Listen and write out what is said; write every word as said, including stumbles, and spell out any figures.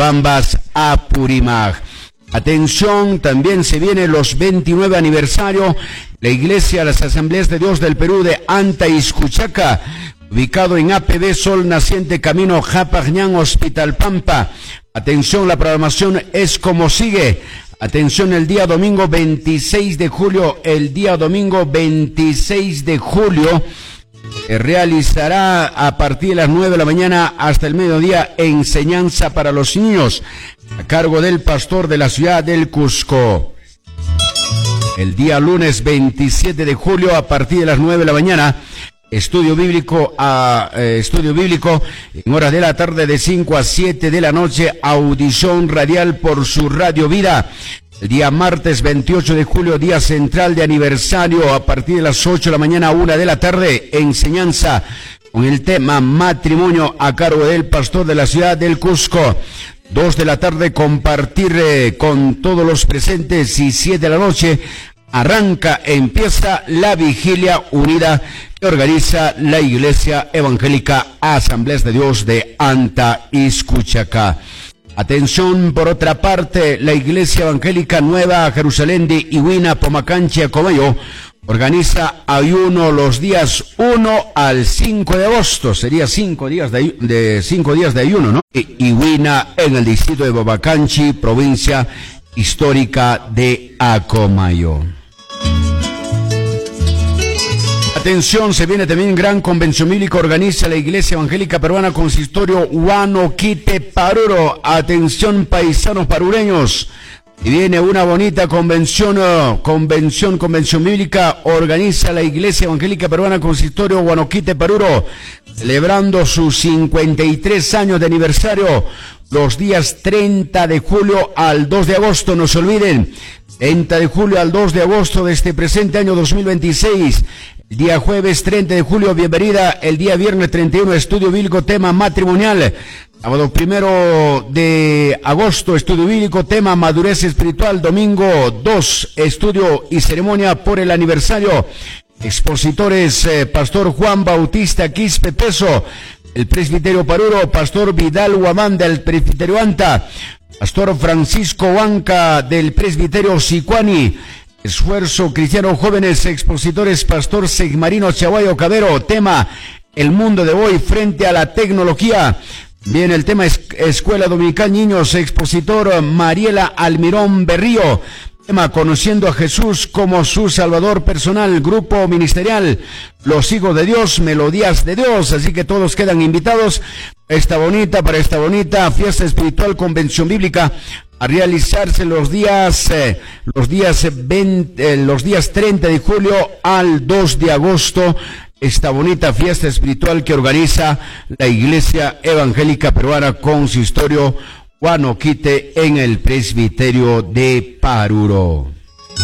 Pambas, Apurímac. Atención, también se viene los veintinueve aniversario, la Iglesia de las Asambleas de Dios del Perú de Anta Iscuchaca, ubicado en A P B Sol Naciente, camino Japagñán, Hospital Pampa. Atención, la programación es como sigue. Atención, el día domingo veintiséis de julio, el día domingo veintiséis de julio, eh, realizará a partir de las nueve de la mañana hasta el mediodía enseñanza para los niños, a cargo del pastor de la ciudad del Cusco. El día lunes veintisiete de julio, a partir de las nueve de la mañana, estudio bíblico a eh, estudio bíblico en horas de la tarde de cinco a siete de la noche, audición radial por su Radio Vida. El día martes veintiocho de julio, día central de aniversario, a partir de las ocho de la mañana a una de la tarde, enseñanza con el tema matrimonio, a cargo del pastor de la ciudad del Cusco. Dos de la tarde, compartir eh, con todos los presentes, y siete de la noche arranca, empieza la vigilia unida que organiza la Iglesia Evangélica Asambleas de Dios de Anta Iscuchaca. Atención, por otra parte, la Iglesia Evangélica Nueva Jerusalén de Iwina, Pomacanchi, Acomayo, organiza ayuno los días uno al cinco de agosto. Sería cinco días de, de cinco días de ayuno, ¿no? Iwina, en el distrito de Pomacanchi, provincia histórica de Acomayo. Atención, se viene también gran convención bíblica, organiza la Iglesia Evangélica Peruana Consistorio Huanoquite Paruro. Atención, paisanos parureños, y viene una bonita convención, uh, convención, convención bíblica, organiza la Iglesia Evangélica Peruana Consistorio Huanoquite Paruro, celebrando sus cincuenta y tres años de aniversario, los días treinta de julio al dos de agosto, no se olviden, treinta de julio al dos de agosto de este presente año dos mil veintiséis, el día jueves treinta de julio, bienvenida, el día viernes treinta y uno, estudio bíblico, tema matrimonial, sábado primero de agosto, estudio bíblico, tema madurez espiritual, domingo dos, estudio y ceremonia por el aniversario, expositores, eh, Pastor Juan Bautista Quispe Peso, el presbiterio Paruro, Pastor Vidal Guamán del presbiterio Anta, Pastor Francisco Huanca del presbiterio Sicuani, Esfuerzo Cristiano Jóvenes, expositores, Pastor Sigmarino Chaguayo Cabero, tema el mundo de hoy frente a la tecnología. Bien, el tema es Escuela Dominical Niños, expositor Mariela Almirón Berrío, tema conociendo a Jesús como su Salvador personal, grupo ministerial Los Hijos de Dios, Melodías de Dios. Así que todos quedan invitados esta bonita, para esta bonita fiesta espiritual, convención bíblica, a realizarse los días, eh, los días veinte, eh, los días treinta de julio al dos de agosto, esta bonita fiesta espiritual que organiza la Iglesia Evangélica Peruana Consistorio Huanoquite en el presbiterio de Paruro.